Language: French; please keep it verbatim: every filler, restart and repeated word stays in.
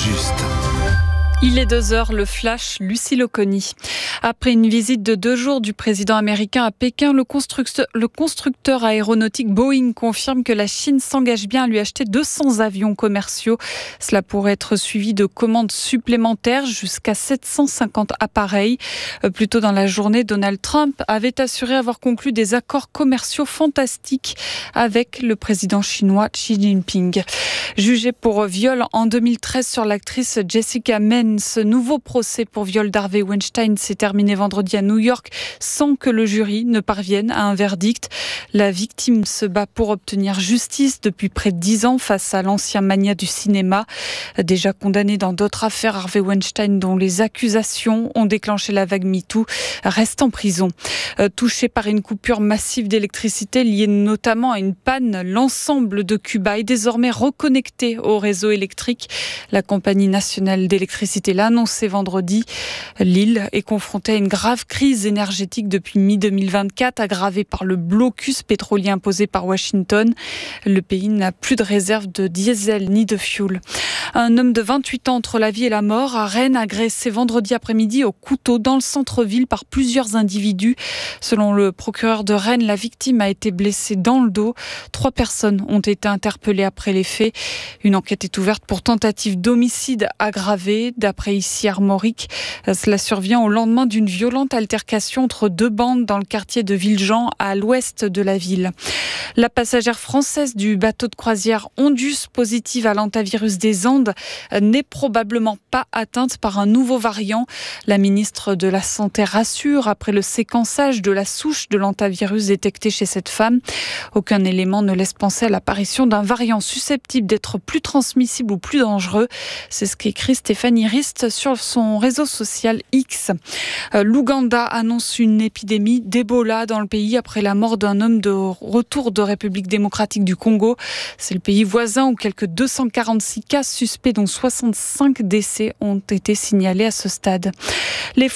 juste. Il est deux heures, le flash, Lucie Loconi. Après une visite de deux jours du président américain à Pékin, le constructeur, le constructeur aéronautique Boeing confirme que la Chine s'engage bien à lui acheter deux cents avions commerciaux. Cela pourrait être suivi de commandes supplémentaires jusqu'à sept cent cinquante appareils. Plus tôt dans la journée, Donald Trump avait assuré avoir conclu des accords commerciaux fantastiques avec le président chinois Xi Jinping. Jugé pour viol en deux mille treize sur l'actrice Jessica Mendes, ce nouveau procès pour viol d'Harvey Weinstein s'est terminé vendredi à New York sans que le jury ne parvienne à un verdict. La victime se bat pour obtenir justice depuis près de dix ans face à l'ancien magnat du cinéma. Déjà condamné dans d'autres affaires, Harvey Weinstein, dont les accusations ont déclenché la vague MeToo, reste en prison. Touché par une coupure massive d'électricité liée notamment à une panne, l'ensemble de Cuba est désormais reconnecté au réseau électrique. La compagnie nationale d'électricité l'a annoncé vendredi. L'île est confrontée à une grave crise énergétique depuis mi deux mille vingt-quatre, aggravée par le blocus pétrolier imposé par Washington. Le pays n'a plus de réserve de diesel ni de fioul. Un homme de vingt-huit ans entre la vie et la mort à Rennes, agressé vendredi après-midi au couteau dans le centre-ville par plusieurs individus. Selon le procureur de Rennes, la victime a été blessée dans le dos. Trois personnes ont été interpellées après les faits. Une enquête est ouverte pour tentative d'homicide aggravé. D'après ici Armorique, cela survient au lendemain d'une violente altercation entre deux bandes dans le quartier de Villejean, à l'ouest de la ville. La passagère française du bateau de croisière Ondus, positive à l'hantavirus des Andes, n'est probablement pas atteinte par un nouveau variant. La ministre de la Santé rassure après le séquençage de la souche de l'hantavirus détectée chez cette femme. Aucun élément ne laisse penser à l'apparition d'un variant susceptible d'être plus transmissible ou plus dangereux. C'est ce qu'écrit Stéphanie Rist sur son réseau social X. L'Ouganda annonce une épidémie d'Ebola dans le pays après la mort d'un homme de retour de République démocratique du Congo. C'est le pays voisin où quelques deux cent quarante-six cas suspects, dont soixante-cinq décès, ont été signalés à ce stade. Les